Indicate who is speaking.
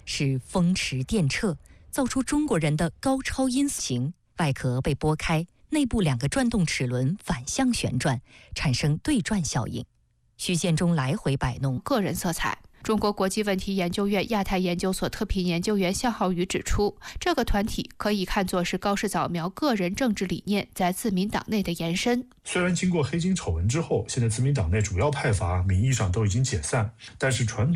Speaker 1: 是风驰电掣，造出中国人的高超音型。外壳被拨开，内部2个转动齿轮反向旋转，产生对转效应。虚线中来回摆弄，
Speaker 2: 个人色彩。中国国际问题研究院亚太研究所特聘研究员向浩宇指出，这个团体可以看作是高市早苗个人政治理念在自民党内的延伸。
Speaker 3: 虽然经过黑金丑闻之后，现在自民党内主要派阀名义上都已经解散，但是传统